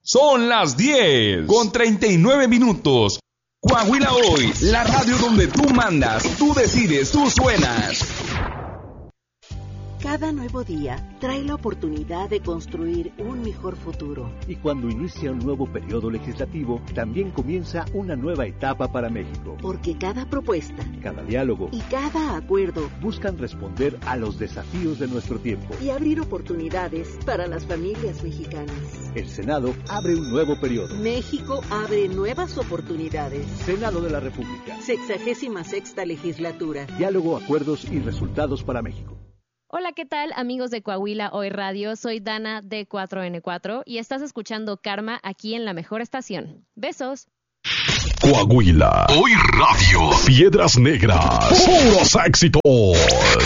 Son las 10:39. Coahuila Hoy, la radio donde tú mandas, tú decides, tú suenas. Cada nuevo día trae la oportunidad de construir un mejor futuro. Y cuando inicia un nuevo periodo legislativo, también comienza una nueva etapa para México. Porque cada propuesta, cada diálogo y cada acuerdo buscan responder a los desafíos de nuestro tiempo y abrir oportunidades para las familias mexicanas. El Senado abre un nuevo periodo. México abre nuevas oportunidades. Senado de la República. 66ª legislatura. Diálogo, acuerdos y resultados para México. Hola, ¿qué tal, amigos de Coahuila Hoy Radio? Soy Dana de 4N4 y estás escuchando Karma aquí en la mejor estación. Besos. Coahuila Hoy Radio. Piedras Negras. Puros éxitos.